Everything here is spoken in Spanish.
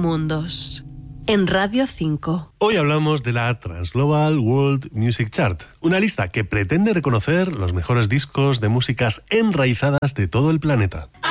mundos. En Radio 5. Hoy hablamos de la Transglobal World Music Chart, una lista que pretende reconocer los mejores discos de músicas enraizadas de todo el planeta.